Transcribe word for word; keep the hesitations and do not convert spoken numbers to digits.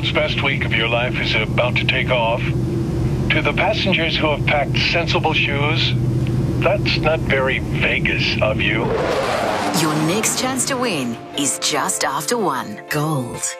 Vegas' best week of your life is about to take off. To the passengers who have packed sensible shoes, that's not very Vegas of you. Your next chance to win is just after one. Gold